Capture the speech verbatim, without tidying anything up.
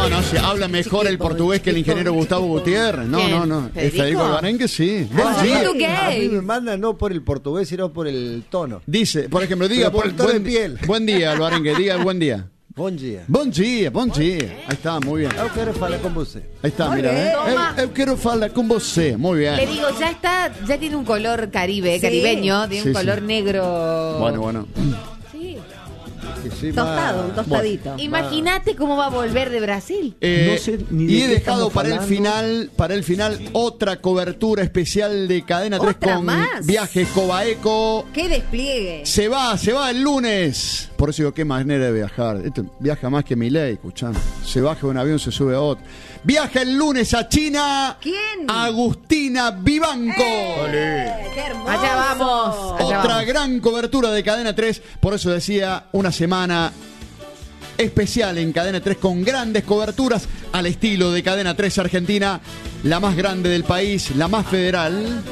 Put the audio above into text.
No, no, se habla mejor el portugués que el ingeniero Gustavo Gutiérrez. No, ¿Quién? no, no. ¿Federico? Federico Alvarenque, sí. Buen Ah, día. ¿tú A qué? mí me mandan no por el portugués, sino por el tono. Dice, por ejemplo, diga Pero por el tono buen, de piel. buen día, Alvarenque, diga buen día. Buen día. Buen día, buen día. Ahí está, muy bien. Eu quero falar con você. Ahí está, Muy mira. bien. Eh. Toma. Eu, eu quiero hablar con vos. Muy bien. Le digo, ya está, ya tiene un color caribe, Sí. caribeño, tiene Sí, un sí. color negro. Bueno, bueno. Sí. Que sí, Tostado, más- un tostadito. Imagínate cómo va a volver de Brasil. Eh, No sé ni de y he qué dejado estamos para el hablando. final, para el final, otra cobertura especial de Cadena tres ¿Otra con más? Viajes Cobaeco. ¡Qué despliegue! Se va, se va el lunes. Por eso digo, qué manera de viajar. Este viaja más que Milei, escuchando. Se baja de un avión, se sube a otro. Viaja el lunes a China. ¿Quién? Agustina Vivanco. ¡Eh, ¡Qué hermoso! Allá vamos. Allá Otra vamos. gran cobertura de Cadena tres. Por eso decía, una semana especial en Cadena tres con grandes coberturas al estilo de Cadena tres Argentina, la más grande del país, la más federal.